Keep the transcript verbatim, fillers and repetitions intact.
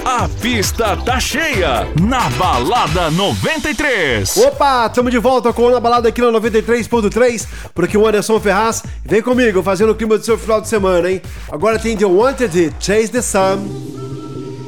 A pista tá cheia na Balada noventa e três. Opa, estamos de volta com a Balada aqui na noventa e três ponto três, por aqui o Anderson Ferraz. Vem comigo, fazendo o clima do seu final de semana, hein? Agora tem The Wanted, Chase the Sun.